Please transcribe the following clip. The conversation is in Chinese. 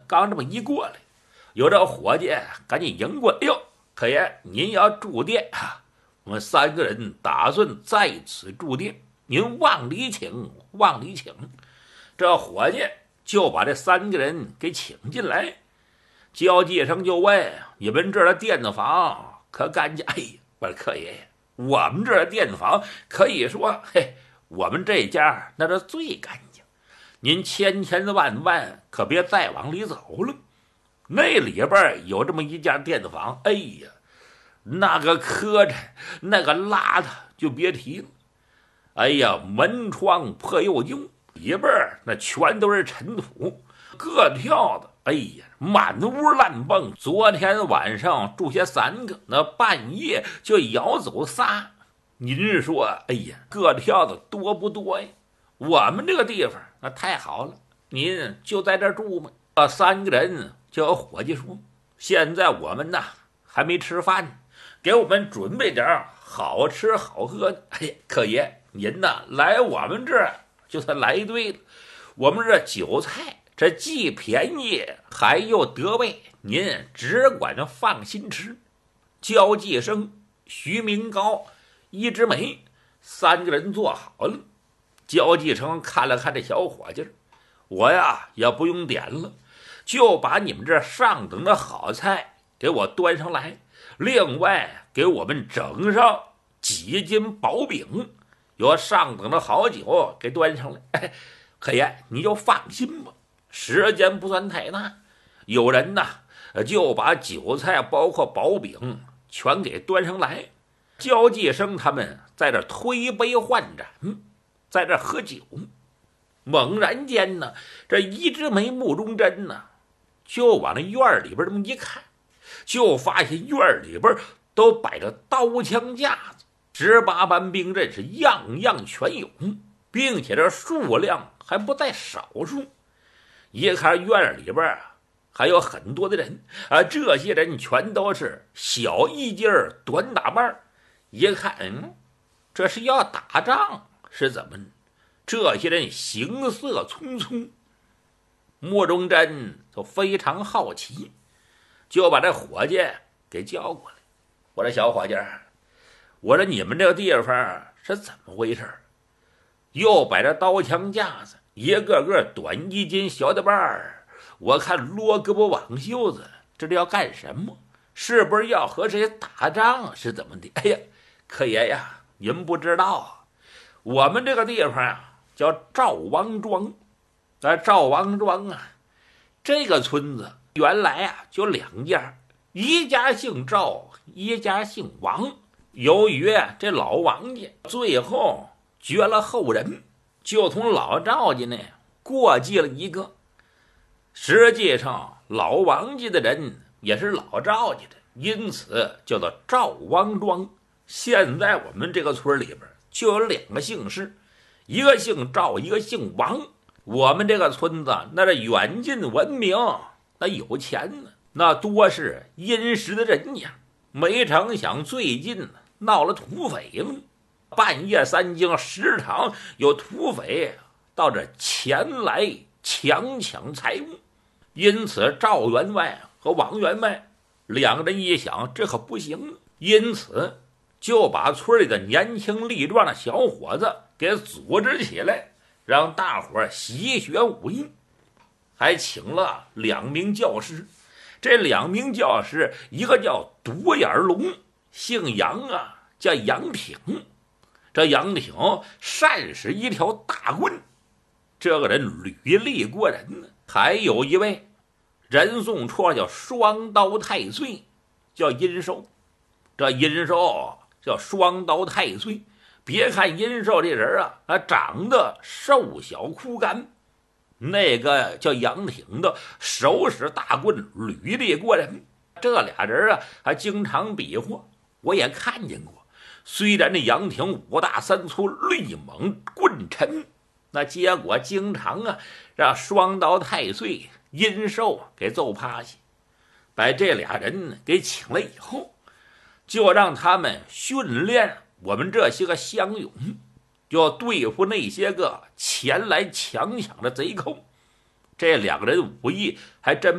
刚这么一过来，有这伙计赶紧迎过来，哎呦，可爷您要住店啊？我们3个人打算在此住店，您往里请，往里请。这伙计就把这3个人给请进来，交际生就问：“你们这儿的店子房可干净？”哎呀，我说客爷，我们这儿的店子房可以说，嘿，我们这家那是最干净。您千万万可别再往里走了，那里边有这么一家店子房，哎呀，那个磕碜，那个邋遢，就别提了。哎呀，门窗破又旧，里边那全都是尘土，各跳的，哎呀，满屋乱蹦。昨天晚上住下3个，那半夜就咬走仨。您说，哎呀，各跳的多不多呀？我们这个地方那太好了，您就在这儿住吧。3个人就有伙计说：“现在我们呐还没吃饭，给我们准备点好吃好喝的。”哎呀，客爷您呐来我们这儿就算来对了，我们这酒菜这既便宜还又得味，您只管着放心吃。交际生、徐明高、一枝梅3个人坐好了。交际生看了看这小伙计，我呀也不用点了，就把你们这上等的好菜给我端上来，另外给我们整上几斤薄饼，有上等的好酒给端上来。哎，客爷你就放心吧，时间不算太大。有人呐就把酒菜包括薄饼全给端上来，交际生他们在这推杯换盏，在这喝酒。猛然间呢，这一枝梅目中针呢就往那院里边这么一看，就发现院里边都摆着刀枪架子，18般兵刃是样样全有，并且这数量还不在少数。一看院里边还有很多的人啊，这些人全都是小衣襟短打扮，一看这是要打仗是怎么呢？这些人行色匆匆。莫中贞就非常好奇，就把这伙计给叫过来。我说小伙计，我说你们这个地方是怎么回事？又摆着刀枪架子，一个个短衣襟小的伴，我看罗胳膊挽袖子，这是要干什么？是不是要和谁打仗是怎么的？哎呀，客爷呀，您不知道啊，我们这个地方啊叫赵王庄。赵王庄啊，这个村子原来啊就2家，一家姓赵，一家姓王。由于这老王家最后绝了后人，就从老赵家呢过继了一个。实际上老王家的人也是老赵家的，因此叫做赵王庄。现在我们这个村里边就有2个姓氏，一个姓赵，一个姓王。我们这个村子那是远近闻名，那有钱呢，那多是殷实的人家。没成想最近闹了土匪了，半夜3更时常有土匪到这前来强抢财物。因此赵员外和王员外2个人一想，这可不行，因此就把村里的年轻力壮的小伙子给组织起来，让大伙习学武艺，还请了2名教师。这2名教师，一个叫独眼龙，姓杨啊，叫杨挺。这杨挺善使一条大棍，这个人履历过人呢。还有一位人送绰叫双刀太岁，叫殷寿。这殷寿叫双刀太岁，别看殷寿这人啊，长得瘦小枯干，那个叫杨挺的手使大棍，履历过人。这俩人啊还经常比划，我也看见过。虽然这杨挺5大3粗，力猛棍沉，那结果经常啊让双刀太岁殷寿给揍趴下。把这俩人给请来以后，就让他们训练我们这些个乡勇，就要对付那些个前来强抢的贼寇。这2个人武艺还真